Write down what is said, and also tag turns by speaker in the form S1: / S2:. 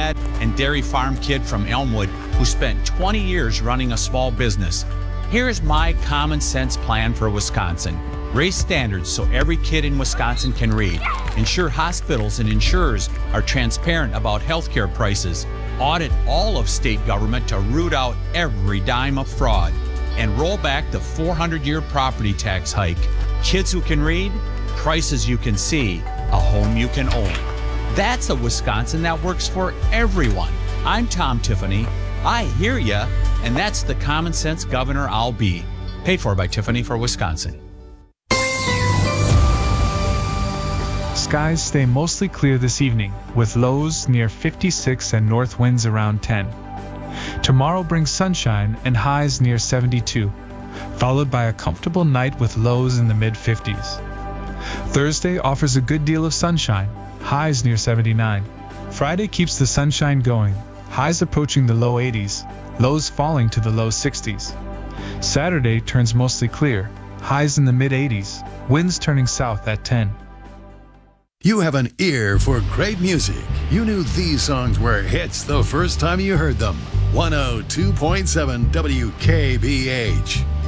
S1: dad and dairy farm kid from Elmwood who spent 20 years running a small business. Here's my common sense plan for Wisconsin. Raise standards so every kid in Wisconsin can read. Ensure hospitals and insurers are transparent about healthcare prices. Audit all of state government to root out every dime of fraud. And roll back the 400-year property tax hike. Kids who can read, prices you can see, a home you can own. That's a Wisconsin that works for everyone. I'm Tom Tiffany. I hear ya, and that's the common sense governor I'll be. Paid for by Tiffany for Wisconsin.
S2: Skies stay mostly clear this evening, with lows near 56 and north winds around 10. Tomorrow brings sunshine and highs near 72, followed by a comfortable night with lows in the mid-50s. Thursday offers a good deal of sunshine, highs near 79. Friday keeps the sunshine going, highs approaching the low 80s, lows falling to the low 60s. Saturday turns mostly clear, highs in the mid-80s, winds turning south at 10.
S3: You have an ear for great music. You knew these songs were hits the first time you heard them. 102.7 WKBH.